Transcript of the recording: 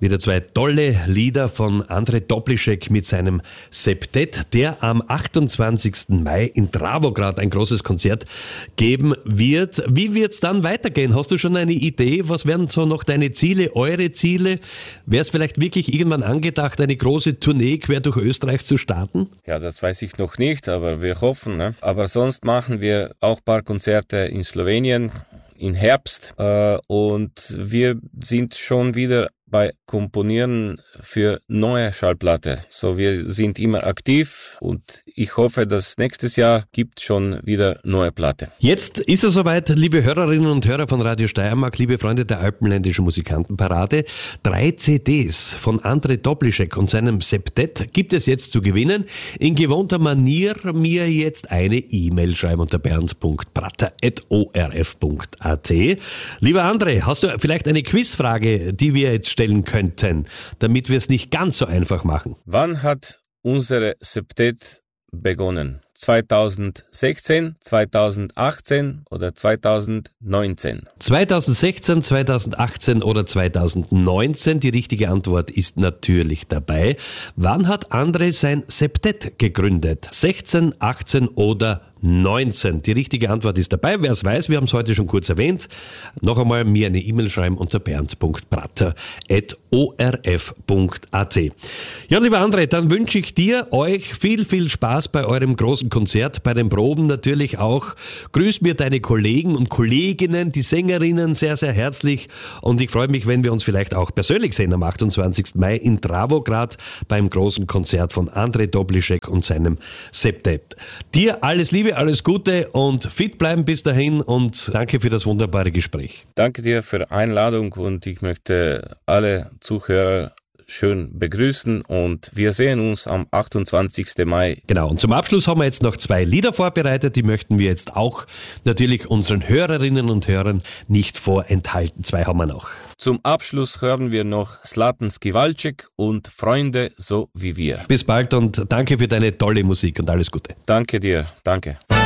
Wieder zwei tolle Lieder von André Toplischek mit seinem Septett, der am 28. Mai in Dravograd ein großes Konzert geben wird. Wie wird's dann weitergehen? Hast du schon eine Idee? Was wären so noch deine Ziele, eure Ziele? Wäre es vielleicht wirklich irgendwann angedacht, eine große Tournee quer durch Österreich zu starten? Ja, das weiß ich noch nicht, aber wir hoffen. Ne? Aber sonst machen wir auch ein paar Konzerte in Slowenien im Herbst und wir sind schon wieder bei Komponieren für neue Schallplatte. So, wir sind immer aktiv und ich hoffe, dass nächstes Jahr gibt schon wieder neue Platte. Jetzt ist es soweit, liebe Hörerinnen und Hörer von Radio Steiermark, liebe Freunde der Alpenländischen Musikantenparade. 3 CDs von André Toplischek und seinem Septett gibt es jetzt zu gewinnen. In gewohnter Manier mir jetzt eine E-Mail schreiben unter bernd.prater@orf.at. Lieber André, hast du vielleicht eine Quizfrage, die wir jetzt stellen könnten, damit wir es nicht ganz so einfach machen? Wann hat unsere Septett begonnen? 2016, 2018 oder 2019? 2016, 2018 oder 2019. Die richtige Antwort ist natürlich dabei. Wann hat André sein Septett gegründet? 16, 18 oder 19. Die richtige Antwort ist dabei. Wer es weiß, wir haben es heute schon kurz erwähnt. Noch einmal mir eine E-Mail schreiben unter bernd.prater@orf.at. Ja, lieber André, dann wünsche ich dir, euch viel Spaß bei eurem großen Konzert, bei den Proben natürlich auch. Grüß mir deine Kollegen und Kolleginnen, die Sängerinnen sehr, sehr herzlich und ich freue mich, wenn wir uns vielleicht auch persönlich sehen am 28. Mai in Dravograd beim großen Konzert von André Toplischek und seinem Septett. Dir alles Liebe, alles Gute und fit bleiben bis dahin und danke für das wunderbare Gespräch. Danke dir für die Einladung und ich möchte alle Zuhörer schön begrüßen und wir sehen uns am 28. Mai. Genau, und zum Abschluss haben wir jetzt noch 2 Lieder vorbereitet, die möchten wir jetzt auch natürlich unseren Hörerinnen und Hörern nicht vorenthalten. 2 haben wir noch. Zum Abschluss hören wir noch Zlatan Skivalček und Freunde so wie wir. Bis bald und danke für deine tolle Musik und alles Gute. Danke dir, danke.